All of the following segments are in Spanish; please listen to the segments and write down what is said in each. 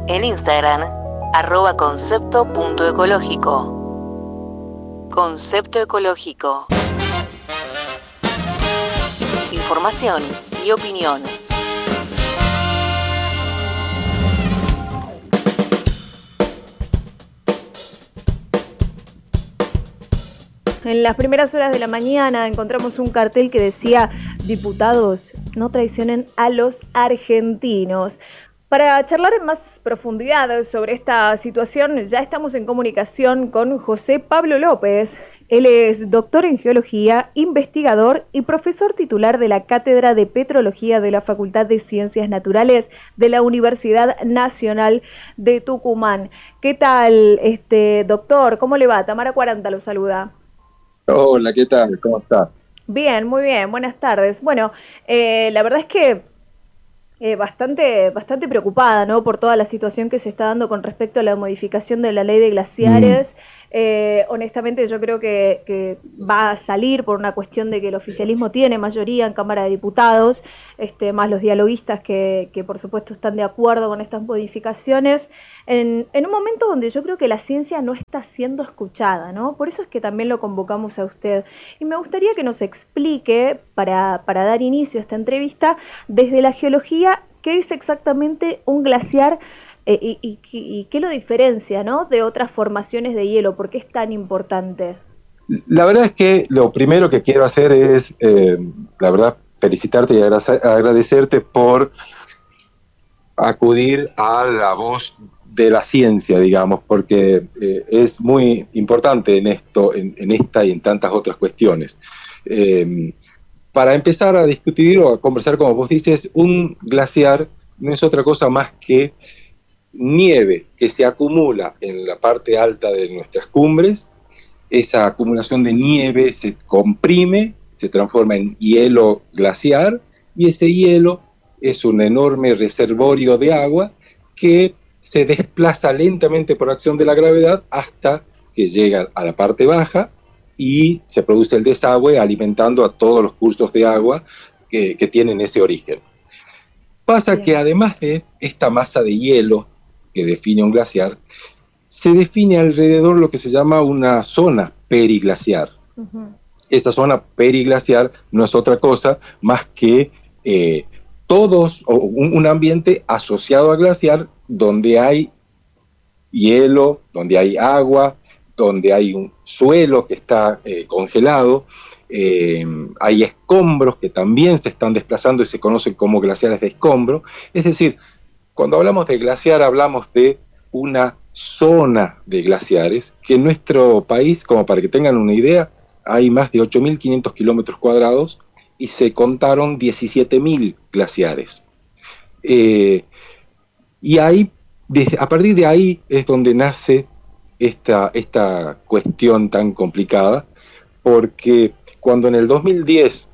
En Instagram, @concepto.ecológico. Concepto Ecológico. Información y opinión. En las primeras horas de la mañana encontramos un cartel que decía: diputados, no traicionen a los argentinos. Para charlar en más profundidad sobre esta situación, ya estamos en comunicación con José Pablo López. Él es doctor en geología, investigador y profesor titular de la Cátedra de Petrología de la Facultad de Ciencias Naturales de la Universidad Nacional de Tucumán. ¿Qué tal, doctor? ¿Cómo le va? Tamara 40 lo saluda. Hola, ¿qué tal? ¿Cómo está? Bien, muy bien, buenas tardes. Bueno, la verdad es que bastante preocupada, ¿no?, por toda la situación que se está dando con respecto a la modificación de la ley de glaciares. Honestamente, yo creo que va a salir por una cuestión de que el oficialismo tiene mayoría en Cámara de Diputados, más los dialoguistas que por supuesto están de acuerdo con estas modificaciones, en un momento donde yo creo que la ciencia no está siendo escuchada, ¿no? Por eso es que también lo convocamos a usted. Y me gustaría que nos explique, para dar inicio a esta entrevista, desde la geología, qué es exactamente un glaciar y qué lo diferencia, ¿no?, de otras formaciones de hielo. ¿Por qué es tan importante? La verdad es que lo primero que quiero hacer es, la verdad, felicitarte y agradecerte por acudir a la voz de la ciencia, digamos, porque es muy importante en esto, en esta y en tantas otras cuestiones. Para empezar a discutir o a conversar, como vos dices, un glaciar no es otra cosa más que nieve que se acumula en la parte alta de nuestras cumbres. Esa acumulación de nieve se comprime, se transforma en hielo glaciar, y ese hielo es un enorme reservorio de agua que se desplaza lentamente por acción de la gravedad hasta que llega a la parte baja y se produce el desagüe, alimentando a todos los cursos de agua que tienen ese origen. Pasa que además de esta masa de hielo que define un glaciar, se define alrededor lo que se llama una zona periglaciar. Esa zona periglaciar no es otra cosa más que un ambiente asociado al glaciar, donde hay hielo, donde hay agua, donde hay un suelo que está congelado, hay escombros que también se están desplazando y se conocen como glaciares de escombro. Es decir, cuando hablamos de glaciar, hablamos de una zona de glaciares, que en nuestro país, como para que tengan una idea, hay más de 8.500 kilómetros cuadrados y se contaron 17.000 glaciares. Y ahí, a partir de ahí es donde nace esta cuestión tan complicada, porque cuando en el 2010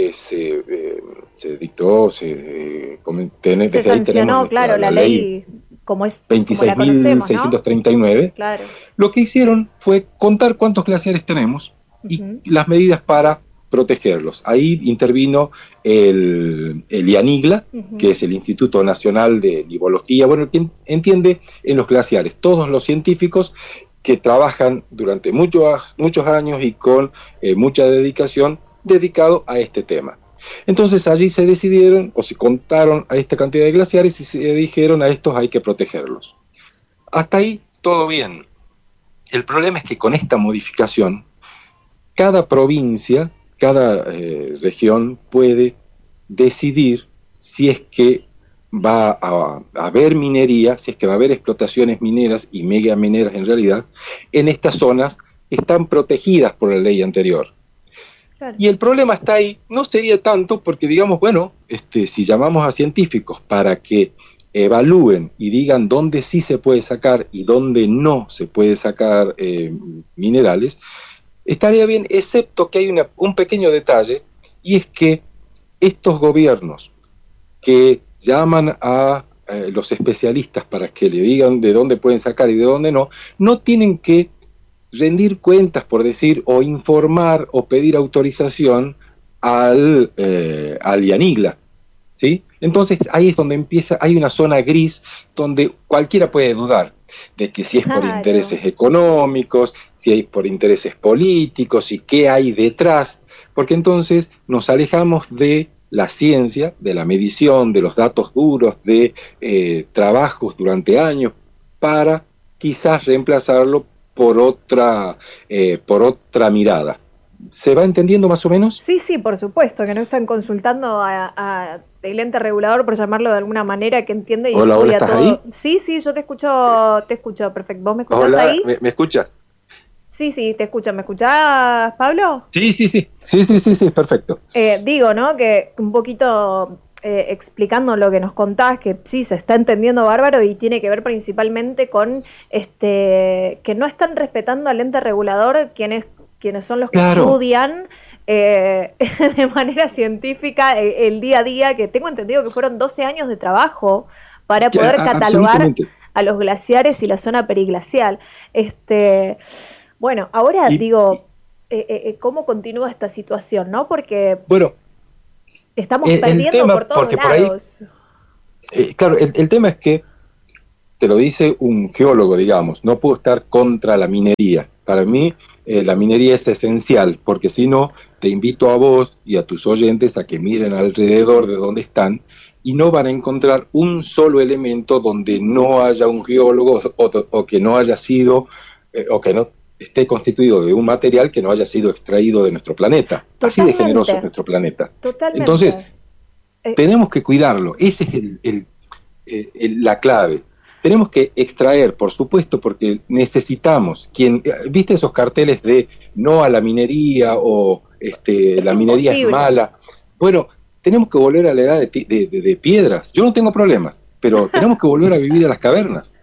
se dictó, se sancionó, claro, la ley como la conocemos, 26.639, ¿no? Claro. Lo que hicieron fue contar cuántos glaciares tenemos y las medidas para protegerlos. Ahí intervino el IANIGLA, que es el Instituto Nacional de Libología, bueno, quien entiende en los glaciares, todos los científicos que trabajan durante muchos años y con mucha dedicación, dedicado a este tema. Entonces allí se decidieron, o se contaron a esta cantidad de glaciares y se dijeron: a estos hay que protegerlos. Hasta ahí todo bien. El problema es que con esta modificación, cada provincia, cada región puede decidir si es que va a haber minería, si es que va a haber explotaciones mineras y megamineras en realidad, en estas zonas que están protegidas por la ley anterior. Claro. Y el problema está ahí, no sería tanto porque, digamos, bueno, si llamamos a científicos para que evalúen y digan dónde sí se puede sacar y dónde no se puede sacar minerales, estaría bien, excepto que hay un pequeño detalle, y es que estos gobiernos que llaman a los especialistas para que le digan de dónde pueden sacar y de dónde no, no tienen que rendir cuentas, por decir, o informar o pedir autorización al IANIGLA, ¿sí? Entonces ahí es donde empieza, hay una zona gris donde cualquiera puede dudar de que si es por intereses económicos, si es por intereses políticos y qué hay detrás, porque entonces nos alejamos de la ciencia, de la medición, de los datos duros, de trabajos durante años, para quizás reemplazarlo por otra mirada. ¿Se va entendiendo más o menos? Sí, por supuesto, que no están consultando a el ente regulador, por llamarlo de alguna manera, que entiende y Hola, estudia ¿estás todo. ahí? Sí, yo te escucho perfecto. ¿Vos me escuchás Hola, ahí? ¿me escuchas? Sí, te escucho. ¿Me escuchás, Pablo? Sí, perfecto. Digo, ¿no? Que un poquito explicando lo que nos contás, que sí, se está entendiendo bárbaro y tiene que ver principalmente con que no están respetando al ente regulador quienes son los que estudian de manera científica el día a día, que tengo entendido que fueron 12 años de trabajo para poder catalogar a los glaciares y la zona periglacial. Bueno, ahora digo, ¿cómo continúa esta situación, no? Porque estamos perdiendo por todos lados. Por ahí, claro, el tema es que, te lo dice un geólogo, digamos, no puedo estar contra la minería. Para mí, la minería es esencial, porque si no, te invito a vos y a tus oyentes a que miren alrededor de donde están y no van a encontrar un solo elemento donde no haya un geólogo o que no haya sido, o que no esté constituido de un material que no haya sido extraído de nuestro planeta. Totalmente. Así de generoso es nuestro planeta. Totalmente. Entonces, tenemos que cuidarlo. Esa es la clave. Tenemos que extraer, por supuesto, porque necesitamos, ¿viste esos carteles de no a la minería o la minería es mala? Bueno, tenemos que volver a la edad de piedras. Yo no tengo problemas, pero tenemos que volver a vivir a las cavernas.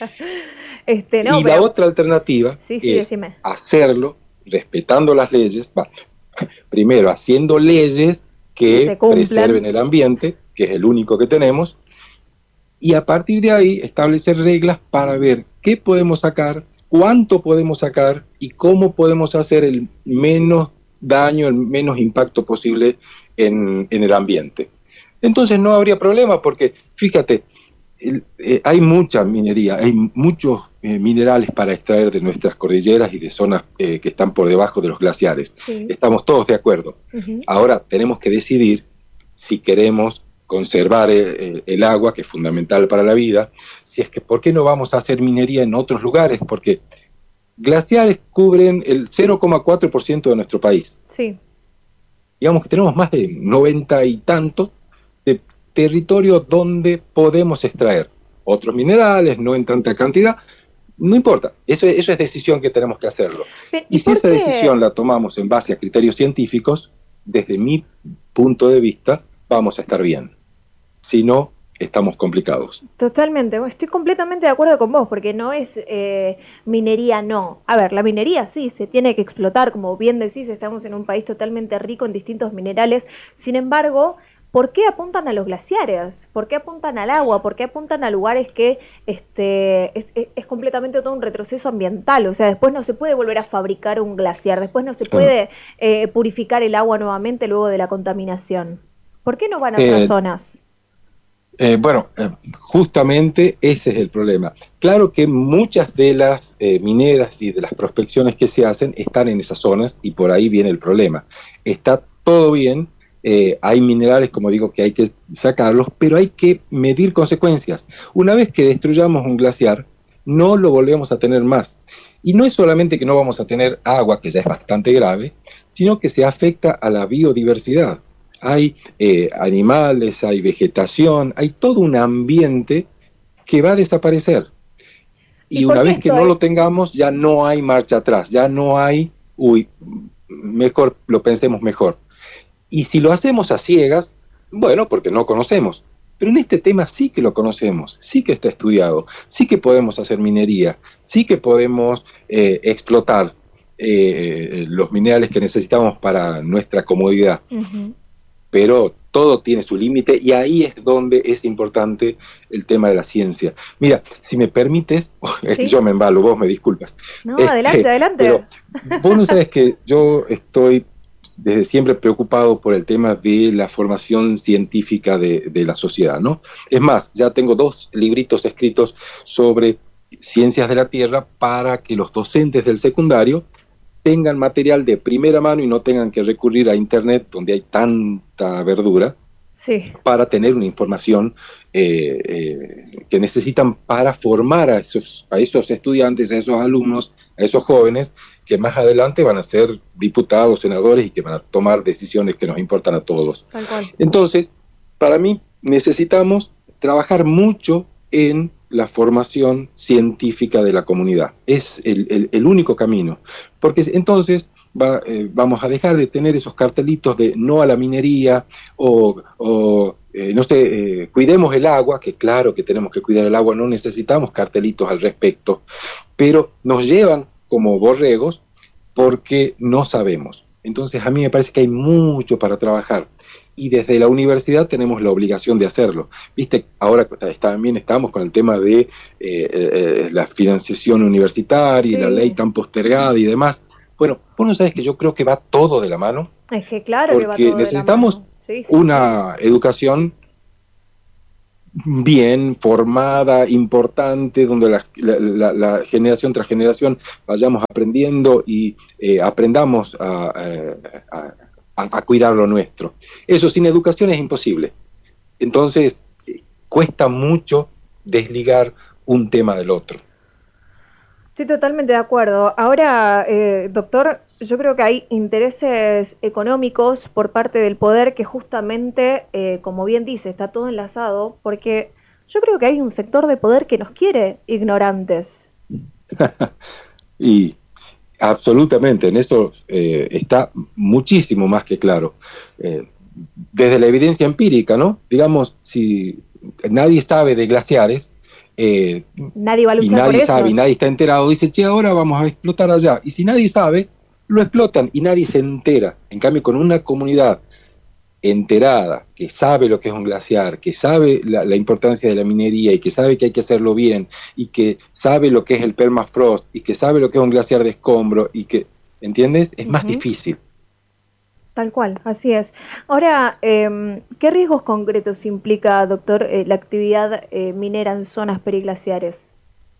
La otra alternativa es hacerlo respetando las leyes, primero haciendo leyes que preserven el ambiente, que es el único que tenemos, y a partir de ahí establecer reglas para ver qué podemos sacar, cuánto podemos sacar y cómo podemos hacer el menos daño, el menos impacto posible en el ambiente. Entonces no habría problema porque, fíjate, hay mucha minería, hay muchos minerales para extraer de nuestras cordilleras y de zonas que están por debajo de los glaciares. Sí. Estamos todos de acuerdo. Ahora tenemos que decidir si queremos conservar el agua, que es fundamental para la vida, si es que ¿por qué no vamos a hacer minería en otros lugares? Porque glaciares cubren el 0,4% de nuestro país. Sí. Digamos que tenemos más de 90 y tantos de territorio donde podemos extraer otros minerales, no en tanta cantidad, no importa, eso es decisión que tenemos que hacerlo. Y si esa decisión la tomamos en base a criterios científicos, desde mi punto de vista, vamos a estar bien. Si no, estamos complicados. Totalmente, estoy completamente de acuerdo con vos, porque no es minería, no. A ver, la minería sí, se tiene que explotar, como bien decís, estamos en un país totalmente rico en distintos minerales. Sin embargo, ¿por qué apuntan a los glaciares? ¿Por qué apuntan al agua? ¿Por qué apuntan a lugares que es completamente todo un retroceso ambiental? O sea, después no se puede volver a fabricar un glaciar, después no se puede purificar el agua nuevamente luego de la contaminación. ¿Por qué no van a otras zonas? Justamente ese es el problema. Claro que muchas de las mineras y de las prospecciones que se hacen están en esas zonas y por ahí viene el problema. Está todo bien, hay minerales, como digo, que hay que sacarlos, pero hay que medir consecuencias. Una vez que destruyamos un glaciar, no lo volvemos a tener más. Y no es solamente que no vamos a tener agua, que ya es bastante grave, sino que se afecta a la biodiversidad. Hay animales, hay vegetación, hay todo un ambiente que va a desaparecer. Y una vez que no lo tengamos, ya no hay marcha atrás, ya no hay, mejor, lo pensemos mejor. Y si lo hacemos a ciegas, bueno, porque no conocemos. Pero en este tema sí que lo conocemos, sí que está estudiado, sí que podemos hacer minería, sí que podemos explotar los minerales que necesitamos para nuestra comodidad. Pero todo tiene su límite y ahí es donde es importante el tema de la ciencia. Mira, si me permites, ¿sí? Yo me embalo, vos me disculpas. No, adelante. Pero vos no sabés que yo estoy desde siempre preocupado por el tema de la formación científica de la sociedad, ¿no? Es más, ya tengo 2 libritos escritos sobre ciencias de la Tierra para que los docentes del secundario tengan material de primera mano y no tengan que recurrir a Internet, donde hay tanta verdura, Sí. para tener una información que necesitan para formar a esos estudiantes, a esos alumnos, a esos jóvenes, que más adelante van a ser diputados, senadores y que van a tomar decisiones que nos importan a todos. Tal cual. Entonces, para mí, necesitamos trabajar mucho en la formación científica de la comunidad. Es el único camino, porque entonces vamos a dejar de tener esos cartelitos de no a la minería o no sé, cuidemos el agua, que claro que tenemos que cuidar el agua, no necesitamos cartelitos al respecto, pero nos llevan como borregos porque no sabemos. Entonces a mí me parece que hay mucho para trabajar. Y desde la universidad tenemos la obligación de hacerlo. Viste, ahora también estamos con el tema de la financiación universitaria, Sí. Y la ley tan postergada y demás. Bueno, vos no sabés que yo creo que va todo de la mano. Es que claro que va todo Porque necesitamos de la mano. Sí, una educación bien formada, importante, donde la generación tras generación vayamos aprendiendo y aprendamos a cuidar lo nuestro. Eso sin educación es imposible. Entonces, cuesta mucho desligar un tema del otro. Estoy totalmente de acuerdo. Ahora, doctor, yo creo que hay intereses económicos por parte del poder que justamente, como bien dice, está todo enlazado, porque yo creo que hay un sector de poder que nos quiere ignorantes. Y absolutamente, en eso está muchísimo más que claro. Desde la evidencia empírica, ¿no? Digamos, si nadie sabe de glaciares, nadie va a y luchar por nadie ellos. sabe y nadie está enterado, dice, che, ahora vamos a explotar allá. Y si nadie sabe, lo explotan y nadie se entera. En cambio, con una comunidad enterada, que sabe lo que es un glaciar, que sabe la importancia de la minería y que sabe que hay que hacerlo bien y que sabe lo que es el permafrost y que sabe lo que es un glaciar de escombro y que, ¿entiendes? Es más difícil. Tal cual, así es. Ahora, ¿qué riesgos concretos implica, doctor, la actividad minera en zonas periglaciares?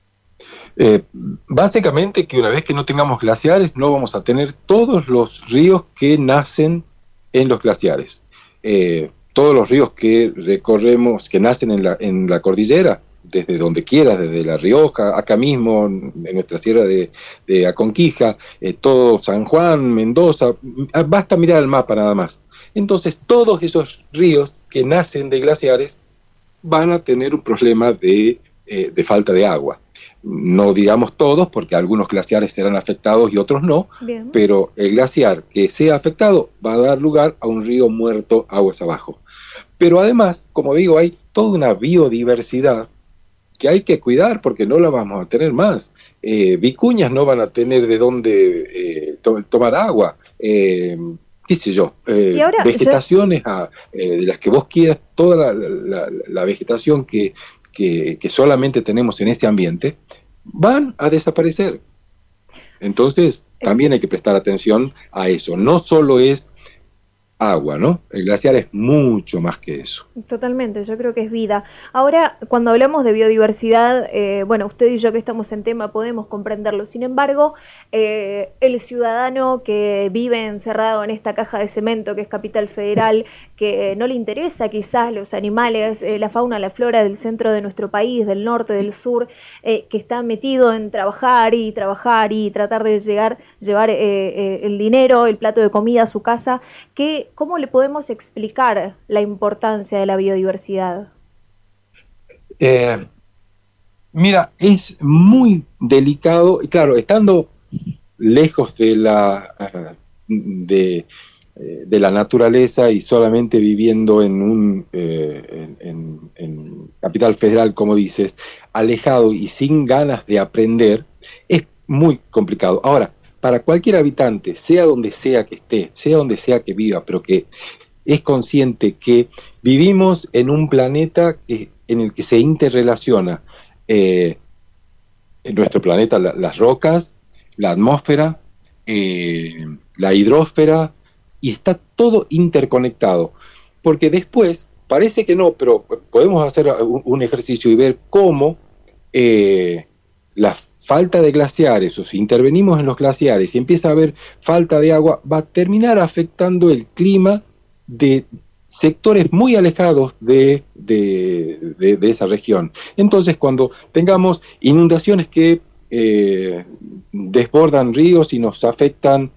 Básicamente que una vez que no tengamos glaciares, no vamos a tener todos los ríos que nacen en los glaciares. Todos los ríos que recorremos, que nacen en la cordillera, desde donde quiera, desde La Rioja, acá mismo, en nuestra sierra de Aconquija, todo San Juan, Mendoza, basta mirar el mapa nada más. Entonces, todos esos ríos que nacen de glaciares van a tener un problema de falta de agua. No digamos todos, porque algunos glaciares serán afectados y otros no, Bien. pero el glaciar que sea afectado va a dar lugar a un río muerto aguas abajo. Pero además, como digo, hay toda una biodiversidad que hay que cuidar porque no la vamos a tener más. Vicuñas no van a tener de dónde tomar agua. Qué sé yo, vegetaciones de las que vos quieras, toda la vegetación que solamente tenemos en ese ambiente, van a desaparecer. Entonces, también hay que prestar atención a eso. No solo es agua, ¿no? El glaciar es mucho más que eso. Totalmente, yo creo que es vida. Ahora, cuando hablamos de biodiversidad, bueno, usted y yo que estamos en tema podemos comprenderlo. Sin embargo, el ciudadano que vive encerrado en esta caja de cemento que es Capital Federal, que no le interesa quizás los animales, la fauna, la flora del centro de nuestro país, del norte, del sur, que está metido en trabajar y tratar de llevar el dinero, el plato de comida a su casa, ¿cómo le podemos explicar la importancia de la biodiversidad? Mira, es muy delicado, y claro, estando lejos de la naturaleza y solamente viviendo en Capital Federal, como dices, alejado y sin ganas de aprender, es muy complicado. Ahora, para cualquier habitante, sea donde sea que esté, sea donde sea que viva, pero que es consciente que vivimos en un planeta en el que se interrelaciona en nuestro planeta las rocas, la atmósfera, la hidrósfera, y está todo interconectado. Porque después, parece que no, pero podemos hacer un ejercicio y ver cómo la falta de glaciares, o si intervenimos en los glaciares y empieza a haber falta de agua, va a terminar afectando el clima de sectores muy alejados de esa región. Entonces, cuando tengamos inundaciones que desbordan ríos y nos afectan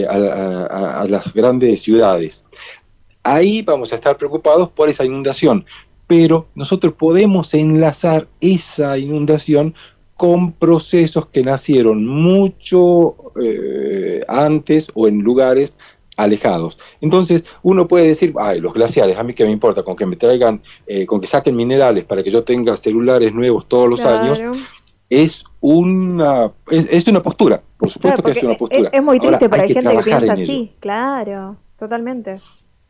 a las grandes ciudades, ahí vamos a estar preocupados por esa inundación, pero nosotros podemos enlazar esa inundación con procesos que nacieron mucho antes o en lugares alejados. Entonces uno puede decir, ay, los glaciares, a mí qué me importa, con que me traigan, con que saquen minerales para que yo tenga celulares nuevos todos los años, es una postura, por supuesto, claro, que es una postura. Es muy triste, pero hay gente que piensa así, claro, totalmente.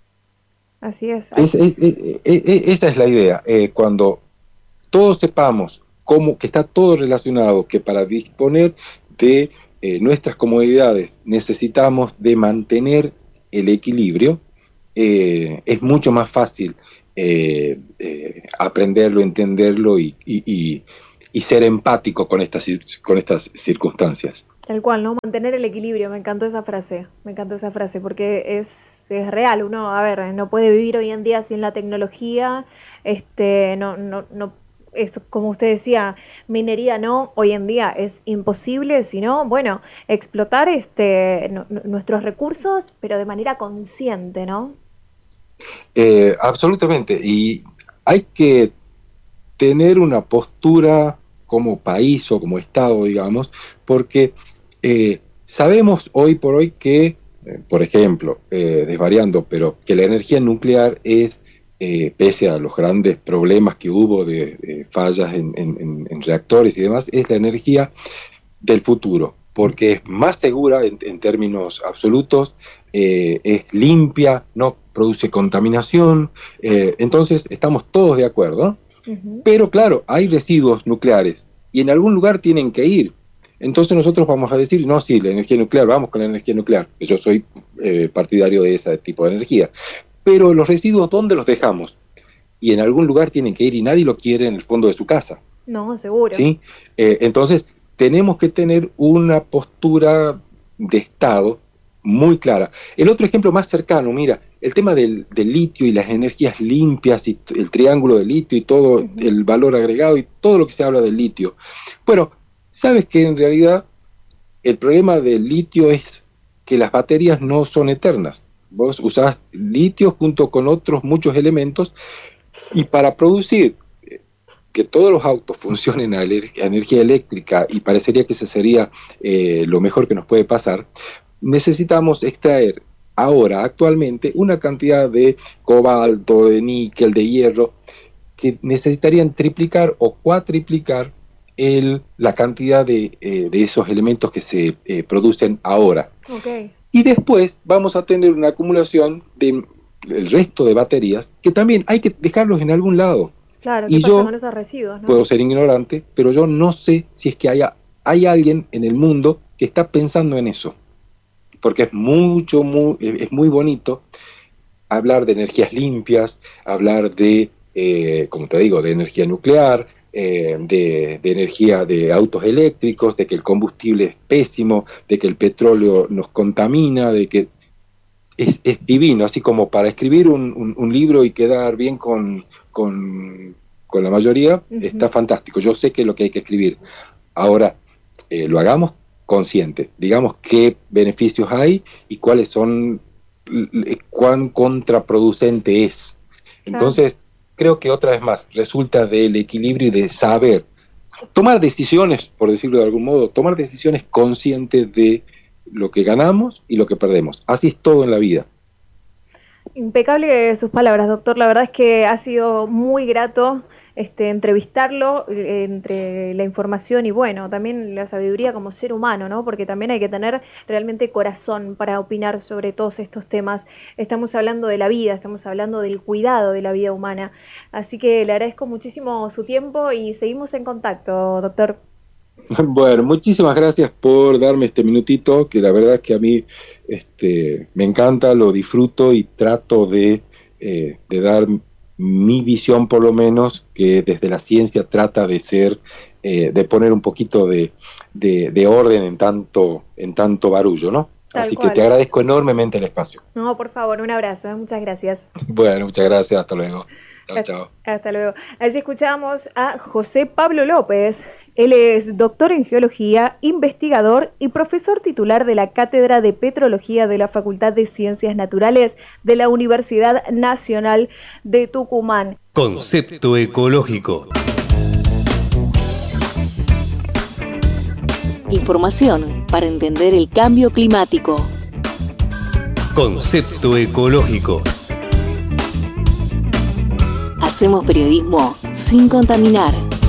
Así es. Esa es la idea. Cuando todos sepamos que está todo relacionado, que para disponer de nuestras comodidades necesitamos de mantener el equilibrio, es mucho más fácil aprenderlo, entenderlo y ser empático con estas circunstancias. Tal cual, ¿no? Mantener el equilibrio, me encantó esa frase, porque es real. Uno, a ver, no puede vivir hoy en día sin la tecnología, no, es como usted decía, minería no, hoy en día es imposible, sino, bueno, explotar nuestros recursos, pero de manera consciente, ¿no? Absolutamente, y hay que tener una postura como país o como Estado, digamos, porque sabemos hoy por hoy que, por ejemplo, desvariando, pero que la energía nuclear es, pese a los grandes problemas que hubo de fallas en reactores y demás, es la energía del futuro, porque es más segura en términos absolutos, es limpia, no produce contaminación, entonces estamos todos de acuerdo, uh-huh. Pero claro, hay residuos nucleares y en algún lugar tienen que ir. Entonces nosotros vamos a decir, no, sí, la energía nuclear, vamos con la energía nuclear, que yo soy partidario de ese tipo de energía. Pero los residuos, ¿dónde los dejamos? Y en algún lugar tienen que ir y nadie lo quiere en el fondo de su casa. No, seguro. ¿Sí? Entonces tenemos que tener una postura de Estado muy clara. El otro ejemplo más cercano, mira, el tema del litio y las energías limpias y el triángulo del litio y todo, uh-huh. El valor agregado y todo lo que se habla del litio. Bueno, sabes que en realidad el problema del litio es que las baterías no son eternas. Vos usás litio junto con otros muchos elementos y para producir que todos los autos funcionen a energía eléctrica, y parecería que ese sería lo mejor que nos puede pasar, necesitamos extraer ahora, actualmente, una cantidad de cobalto, de níquel, de hierro, que necesitarían triplicar o cuatriplicar la cantidad de esos elementos que se producen ahora. Okay. Y después vamos a tener una acumulación del resto de baterías, que también hay que dejarlos en algún lado. Claro, ¿qué pasa con esos residuos, no? Puedo ser ignorante, pero yo no sé si es que hay alguien en el mundo que está pensando en eso. Porque es muy bonito hablar de energías limpias, hablar de, como te digo, de energía nuclear, de energía de autos eléctricos, de que el combustible es pésimo, de que el petróleo nos contamina, de que es divino, así como para escribir un libro y quedar bien con la mayoría, uh-huh. Está fantástico. Yo sé que es lo que hay que escribir. Ahora, lo hagamos consciente, digamos qué beneficios hay y cuáles son, cuán contraproducente es. Claro. Entonces, creo que otra vez más, resulta del equilibrio y de saber tomar decisiones, por decirlo de algún modo, tomar decisiones conscientes de lo que ganamos y lo que perdemos. Así es todo en la vida. Impecable sus palabras, doctor. La verdad es que ha sido muy grato entrevistarlo entre la información y, bueno, también la sabiduría como ser humano, ¿no? Porque también hay que tener realmente corazón para opinar sobre todos estos temas. Estamos hablando de la vida, estamos hablando del cuidado de la vida humana. Así que le agradezco muchísimo su tiempo y seguimos en contacto, doctor. Bueno, muchísimas gracias por darme este minutito, que la verdad es que a mí Me encanta, lo disfruto y trato de dar mi visión, por lo menos, que desde la ciencia trata de ser, de poner un poquito de orden en tanto barullo, ¿no? Así que te agradezco enormemente el espacio. No, por favor, un abrazo, muchas gracias. Bueno, muchas gracias, hasta luego. Chao, chao. Hasta luego. Allí escuchamos a José Pablo López. Él es doctor en geología, investigador y profesor titular de la Cátedra de Petrología de la Facultad de Ciencias Naturales de la Universidad Nacional de Tucumán. Concepto ecológico. Información para entender el cambio climático. Concepto ecológico. Hacemos periodismo sin contaminar.